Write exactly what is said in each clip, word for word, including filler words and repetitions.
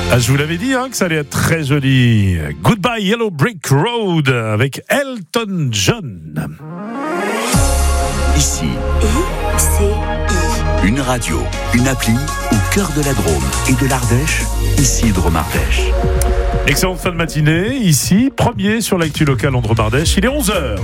Ah, je vous l'avais dit hein, que ça allait être très joli. Goodbye Yellow Brick Road avec Elton John. Ici, I C I. une radio, une appli au cœur de la Drôme et de l'Ardèche. Ici, Drôme Ardèche. Excellente fin de matinée. Ici, premier sur l'actu locale en Drôme Ardèche. Il est onze heures.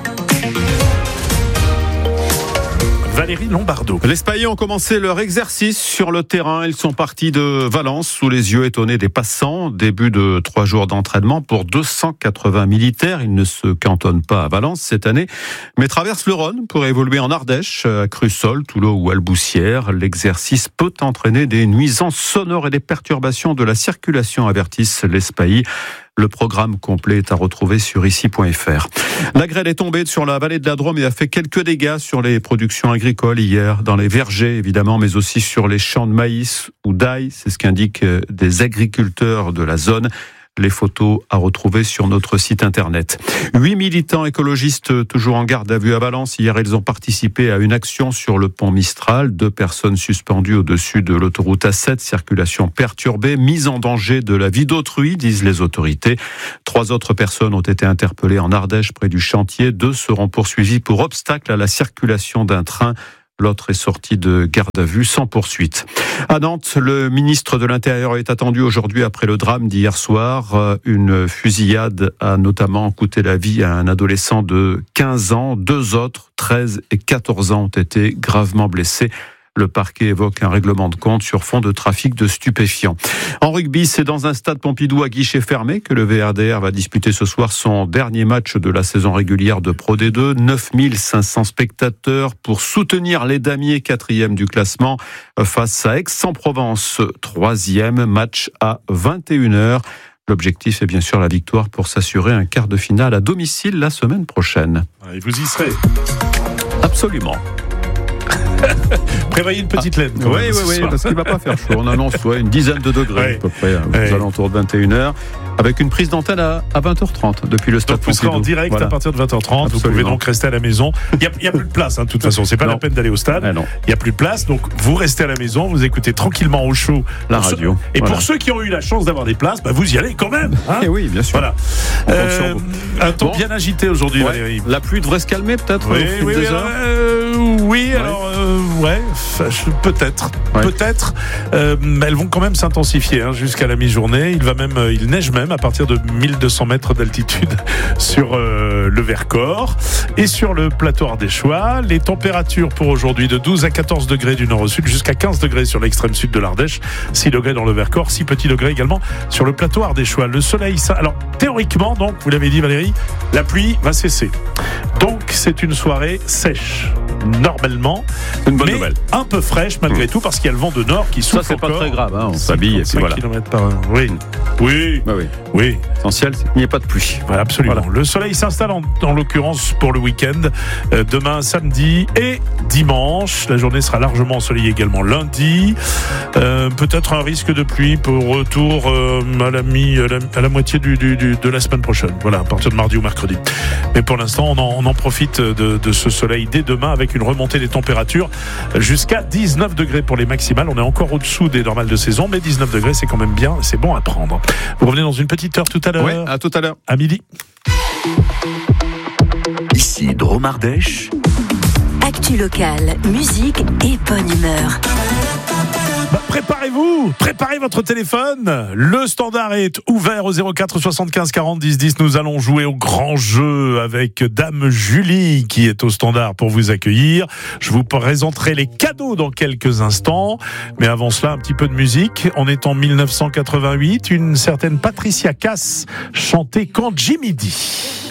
Valérie Lombardo. Les Spahis ont commencé leur exercice sur le terrain. Ils sont partis de Valence sous les yeux étonnés des passants. Début de trois jours d'entraînement pour deux cent quatre-vingts militaires. Ils ne se cantonnent pas à Valence cette année, mais traversent le Rhône pour évoluer en Ardèche, à Crussol, Toulon ou Alboussière. L'exercice peut entraîner des nuisances sonores et des perturbations de la circulation, avertissent les Spahis. Le programme complet est à retrouver sur ici point f r. La grêle est tombée sur la vallée de la Drôme et a fait quelques dégâts sur les productions agricoles hier, dans les vergers évidemment, mais aussi sur les champs de maïs ou d'ail. C'est ce qu'indiquent des agriculteurs de la zone. Les photos à retrouver sur notre site internet. Huit militants écologistes toujours en garde à vue à Valence. Hier, ils ont participé à une action sur le pont Mistral. Deux personnes suspendues au-dessus de l'autoroute A sept. Circulation perturbée, mise en danger de la vie d'autrui, disent les autorités. Trois autres personnes ont été interpellées en Ardèche près du chantier. Deux seront poursuivis pour obstacle à la circulation d'un train. L'autre est sorti de garde à vue sans poursuite. À Nantes, le ministre de l'Intérieur est attendu aujourd'hui après le drame d'hier soir. Une fusillade a notamment coûté la vie à un adolescent de quinze ans. Deux autres, treize et quatorze ans, ont été gravement blessés. Le parquet évoque un règlement de compte sur fond de trafic de stupéfiants. En rugby, c'est dans un stade Pompidou à guichet fermé que le V R D R va disputer ce soir son dernier match de la saison régulière de Pro D deux. neuf mille cinq cents spectateurs pour soutenir les damiers, quatrième du classement, face à Aix-en-Provence, troisième. Match à vingt et une heures. L'objectif est bien sûr la victoire pour s'assurer un quart de finale à domicile la semaine prochaine. Et vous y serez. Absolument. Prévoyez une petite ah, laine. Oui, oui, oui, parce qu'il ne va pas faire chaud. On annonce ouais, une dizaine de degrés ouais. à peu près, ouais. aux alentours de vingt et une heures, avec une prise d'antenne à, à vingt heures trente depuis le stade Donc vous serez en direct voilà. à partir de vingt heures trente. Absolument. Vous pouvez donc rester à la maison. Il n'y a, a plus de place, hein, de toute façon. C'est pas non. la peine d'aller au stade. Il n'y a plus de place. Donc vous restez à la maison, vous écoutez tranquillement au chaud la radio. Ceux, et voilà. pour ceux qui ont eu la chance d'avoir des places, bah, vous y allez quand même. Hein et oui, bien sûr. Voilà. Euh, un temps bon. bien agité aujourd'hui, ouais. Valérie. La pluie devrait se calmer peut-être oui, au fil oui, des oui, heures. Euh, oui, ouais. alors euh, ouais, peut-être, ouais. peut-être. Euh, elles vont quand même s'intensifier hein, jusqu'à la mi-journée. Il va même, il neige même à partir de mille deux cents mètres d'altitude sur euh, le Vercors et sur le plateau ardéchois. Les températures pour aujourd'hui de douze à quatorze degrés du nord au sud, jusqu'à quinze degrés sur l'extrême sud de l'Ardèche, six degrés dans le Vercors, six petits degrés également sur le plateau ardéchois. Le soleil, ça, alors théoriquement, donc, vous l'avez dit Valérie, la pluie va cesser. Donc c'est une soirée sèche. Normalement, c'est une bonne mais nouvelle. Un peu fraîche malgré mmh. tout parce qu'il y a le vent de nord qui souffle. Ça c'est encore. Pas très grave, hein, on s'habille et puis voilà. kilomètres par heure. Oui, oui, bah oui. oui. L'essentiel, c'est qu'il n'y ait pas de pluie. Voilà, absolument. Voilà. Le soleil s'installe en, en l'occurrence pour le week-end. Euh, demain, samedi et dimanche. La journée sera largement ensoleillée également lundi. Euh, peut-être un risque de pluie pour retour euh, à, la mi, à, la, à la moitié du, du, du, de la semaine prochaine. Voilà, à partir de mardi ou mercredi. Mais pour l'instant, on en, on en profite de, de ce soleil dès demain avec une remontée des températures jusqu'à dix-neuf degrés pour les maximales. On est encore au-dessous des normales de saison, mais dix-neuf degrés, c'est quand même bien, c'est bon à prendre. Vous revenez dans une petite heure tout à l'heure. Oui, à tout à l'heure. À midi. Ici, Drôme Ardèche. Actu locale, musique et bonne humeur. Bah, préparez-vous, préparez votre téléphone. Le standard est ouvert au zéro quatre soixante-quinze quarante dix dix. Nous allons jouer au grand jeu avec Dame Julie qui est au standard pour vous accueillir. Je vous présenterai les cadeaux dans quelques instants. Mais avant cela, un petit peu de musique. On est en dix-neuf cent quatre-vingt-huit. Une certaine Patricia Cass chantait Quand Jimmy dit.